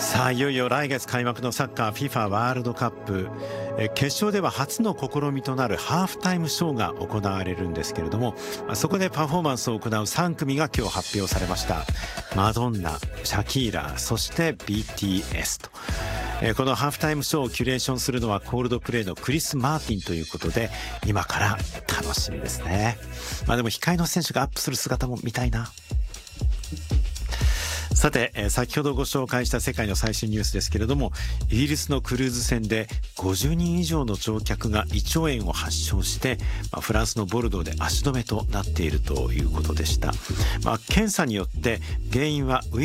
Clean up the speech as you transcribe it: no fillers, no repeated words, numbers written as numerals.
さあいよいよ来月開幕のサッカー FIFA ワールドカップ、決勝では初の試みとなるハーフタイムショーが行われるんですけれども、そこでパフォーマンスを行う3組が今日発表されました。マドンナ、シャキーラ、そして BTS と。このハーフタイムショーをキュレーションするのはコールドプレイのクリス・マーティンということで、今から楽しみですね。でも控えの選手がアップする姿も見たいな。さて、先ほどご紹介した世界の最新ニュースですけれども、イギリスのクルーズ船で50人以上の乗客が胃腸炎を発症して、フランスのボルドーで足止めとなっているということでした。検査によって原因はウイ